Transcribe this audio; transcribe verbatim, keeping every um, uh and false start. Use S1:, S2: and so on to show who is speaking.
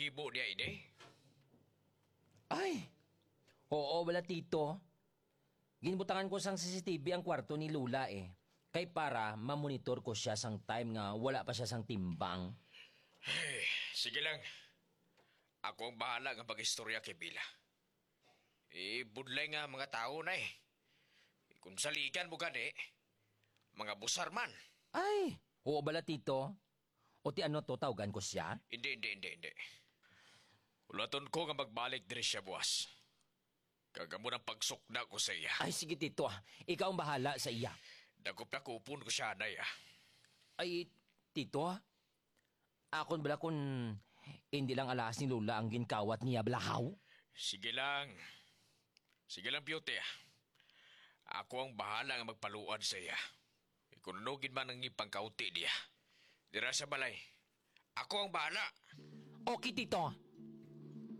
S1: nahimo niya ini?
S2: Ay, oo wala tito. Ginbutangan ko sang C C T V ang kwarto ni Lula eh. Kay para mamonitor ko siya sang time nga wala pa siya sang timbang.
S1: Ay, sige lang. Ako ang bahala nga mag-istorya kay Bila. Eh, budlay nga mga tao na eh. Kung salikan mo gani, mga busar man.
S2: Ay, oo bala tito. O ti ano to, tawagan ko siya?
S1: Hindi, hindi, hindi, hindi. Ulaton ko nga magbalik diri siya buwas. Kagamo ng pagsukna ko sa iya.
S2: Ay sige tito, ikaw ang bahala sa iya.
S1: Dagop na kupon ko siya na iya.
S2: Ay, tito, akon bala kung hindi lang alas ni Lula ang ginkawat niya blahaw?
S1: Sige lang. Sige lang, beauty. Ako ang bahala nga magpaluan sa iya. Ikununugin man ang ipangkauti niya. Dira sa balay. Ako ang bahala.
S2: Okay, tito.